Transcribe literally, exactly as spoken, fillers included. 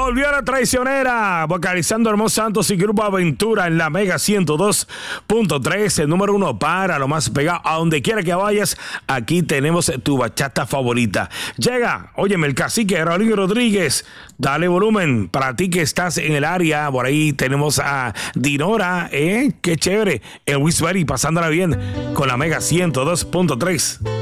volvió la traicionera, vocalizando Hermoso Santos y Grupo Aventura en la Mega ciento dos punto tres, el número uno para lo más pegado. A donde quiera que vayas, aquí tenemos tu bachata favorita. Llega, óyeme, el cacique Raulín Rodríguez, dale volumen para ti que estás en el área. Por ahí tenemos a Dinora, ¿eh? Qué chévere. El Whispery pasándola bien con la Mega ciento dos punto tres.